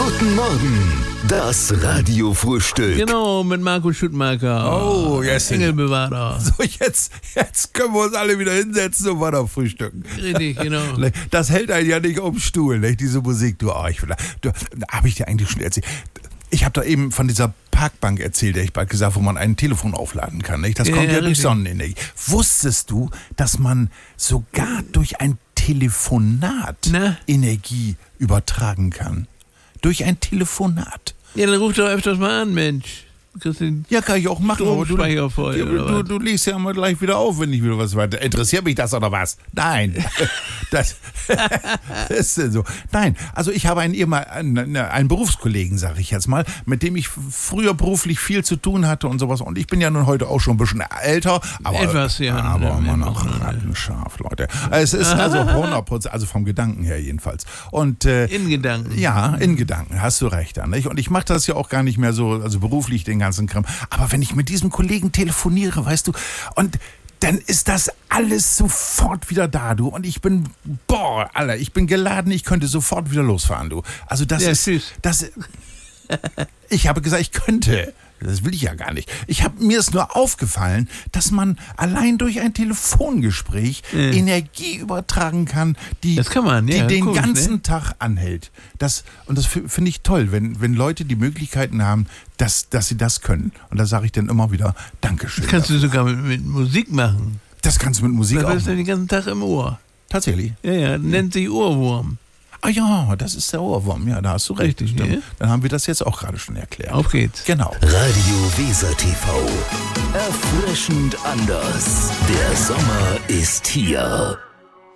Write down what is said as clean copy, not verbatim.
Guten Morgen, das Radiofrühstück. Genau, mit Marco Schuttmacher. Oh, yes. Engelbewahrer. So, jetzt können wir uns alle wieder hinsetzen und weiter frühstücken. Richtig, genau. Das hält einen ja nicht auf dem Stuhl, nicht? Diese Musik. Habe ich dir eigentlich schon erzählt? Ich habe da eben von dieser Parkbank erzählt, der ich bald gesagt, wo man ein Telefon aufladen kann. Nicht? Das kommt ja durch richtig. Sonnenenergie. Wusstest du, dass man sogar durch ein Telefonat Energie übertragen kann? Durch ein Telefonat. Ja, dann ruf doch öfters mal an, Mensch. Ja, kann ich auch machen, aber Stromspeicher voll, oder du legst ja mal gleich wieder auf, wenn ich wieder was weiter. Interessiert mich das oder was? Nein. Das ist so. Nein, also ich habe einen Berufskollegen, sage ich jetzt mal, mit dem ich früher beruflich viel zu tun hatte und sowas. Und ich bin ja nun heute auch schon ein bisschen älter, aber immer noch rattenscharf, Leute. Es ist also 100%, also vom Gedanken her jedenfalls. Und in Gedanken. Ja, in Gedanken, hast du recht, dann, nicht? Und ich mache das ja auch gar nicht mehr so, also beruflich den ganzen Kram. Aber wenn ich mit diesem Kollegen telefoniere, weißt du, und dann ist das alles sofort wieder da, du. Und ich bin, ich bin geladen, ich könnte sofort wieder losfahren, du. Also das Ja, ist, süß. ich habe gesagt, ich könnte. Das will ich ja gar nicht. Mir ist nur aufgefallen, dass man allein durch ein Telefongespräch Energie übertragen kann, die den ganzen Tag anhält. Das finde ich toll, wenn Leute die Möglichkeiten haben, dass sie das können. Und da sage ich dann immer wieder Dankeschön. Das kannst du sogar mit Musik machen. Das kannst du mit Musik auch Das ist ja machen. den ganzen Tag im Ohr. Tatsächlich. Ja, nennt sich Ohrwurm. Ah ja, das ist der Ohrwurm. Ja, da hast du recht. Richtig, Stimmt. ja. Dann haben wir das jetzt auch gerade schon erklärt. Auf geht's. Genau. Radio Weser TV. Erfrischend anders. Der Sommer ist hier.